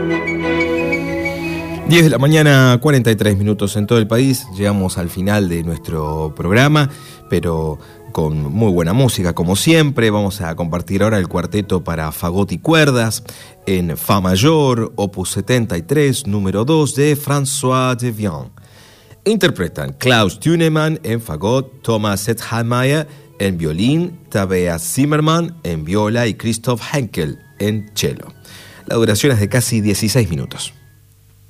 10 de la mañana, 43 minutos en todo el país. Llegamos al final de nuestro programa, pero con muy buena música, como siempre. Vamos a compartir ahora el cuarteto para fagot y cuerdas en Fa mayor, opus 73, número 2 de François Devian. Interpretan Klaus Thunemann en fagot, Thomas Hethameier en violín, Tabea Zimmermann en viola y Christoph Henkel en cello. La duración es de casi 16 minutos.